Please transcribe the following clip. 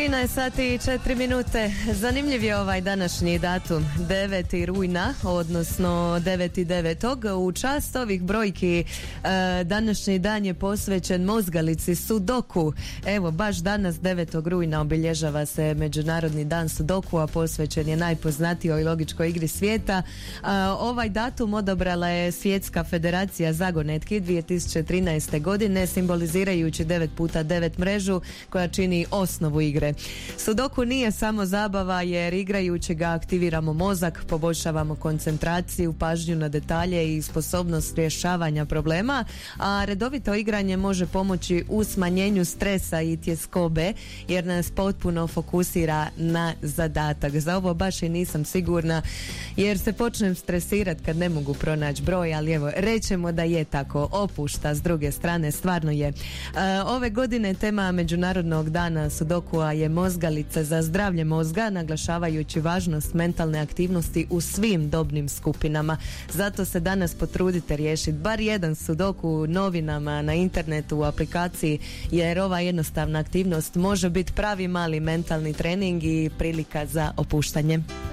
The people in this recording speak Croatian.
13 sati i 4 minute. Zanimljiv je ovaj današnji datum, 9. rujna, odnosno 9.9. U čast ovih brojki današnji dan je posvećen mozgalici Sudoku. Evo, baš danas 9. rujna obilježava se Međunarodni dan Sudoku, a posvećen je najpoznatijoj logičkoj igri svijeta. Ovaj datum odabrala je Svjetska federacija zagonetki 2013. godine, simbolizirajući 9x9 mrežu koja čini osnovu igre. Sudoku nije samo zabava, jer igrajući ga aktiviramo mozak, poboljšavamo koncentraciju, pažnju na detalje i sposobnost rješavanja problema, a redovito igranje može pomoći u smanjenju stresa i tjeskobe, jer nas potpuno fokusira na zadatak. Za ovo baš i nisam sigurna, jer se počnem stresirati kad ne mogu pronaći broj, ali evo, rećemo da je tako, opušta. S druge strane, stvarno je. Ove godine tema Međunarodnog dana Sudokua je mozgalice za zdravlje mozga, naglašavajući važnost mentalne aktivnosti u svim dobnim skupinama. Zato se danas potrudite riješiti bar jedan sudoku u novinama, na internetu, u aplikaciji, jer ova jednostavna aktivnost može biti pravi mali mentalni trening i prilika za opuštanje.